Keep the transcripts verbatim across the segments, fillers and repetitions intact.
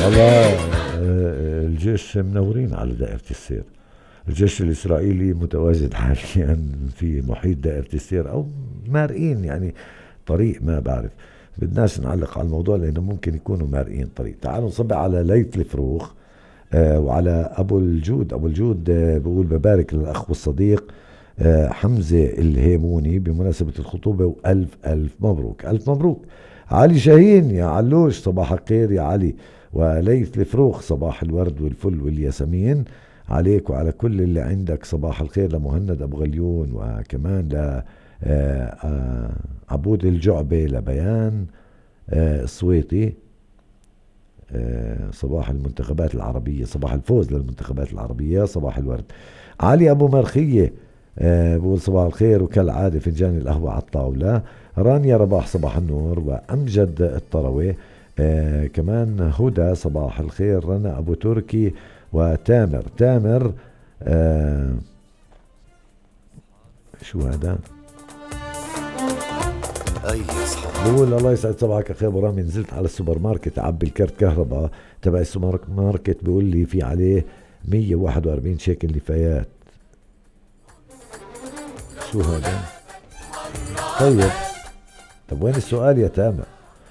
والله الجيش منورين على دائرة السير. الجيش الإسرائيلي متواجد حاليا في محيط دائرة السير أو مارئين يعني طريق، ما بعرف، بدناش نعلق على الموضوع لأنه ممكن يكونوا مارئين طريق. تعالوا نصبح على ليث الفروخ آه وعلى أبو الجود. أبو الجود آه بقول ببارك للأخ والصديق آه حمزة الهيموني بمناسبة الخطوبة وألف ألف مبروك. ألف مبروك. علي شاهين يا علوش صباح الخير يا علي. وليث الفروخ صباح الورد والفل والياسمين عليك وعلى كل اللي عندك. صباح الخير لمهند أبو غليون، وكمان ل عبود الجعبة، لبيان الصويطي. صباح المنتخبات العربية، صباح الفوز للمنتخبات العربية، صباح الورد. علي أبو مرخية بقول صباح الخير وكالعادة فنجان القهوة على الطاولة. رانيا رباح صباح النور. وأمجد الطروي آه كمان. هدى صباح الخير. رنا أبو تركي وتامر. تامر آه شو هذا؟ أي صحة. بقول الله يسعد صباحك أخي أبو رامي. نزلت على السوبر ماركت أعبي الكرت كهرباء تبع السوبر ماركت، بيقول لي في عليه مية وواحد وأربعين شيكل نفايات. شو هذا؟ طيب طب وين السؤال يا تامر؟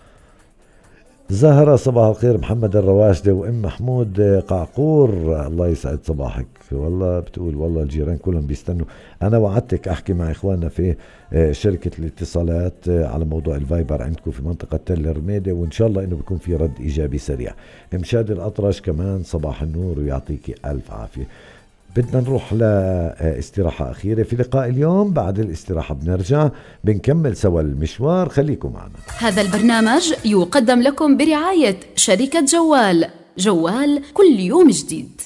زهرة صباح الخير. محمد الرواشدة وام محمود قعقور الله يسعد صباحك. والله بتقول والله الجيران كلهم بيستنوا. انا وعدتك احكي مع اخواننا في شركة الاتصالات على موضوع الفايبر عندكم في منطقة تل رميدة، وان شاء الله انه بيكون في رد ايجابي سريع. مشاد الاطرش كمان صباح النور ويعطيكي الف عافية. بدنا نروح لاستراحة أخيرة في لقاء اليوم. بعد الاستراحة بنرجع بنكمل سوا المشوار، خليكم معنا. هذا البرنامج يقدم لكم برعاية شركة جوال. جوال كل يوم جديد.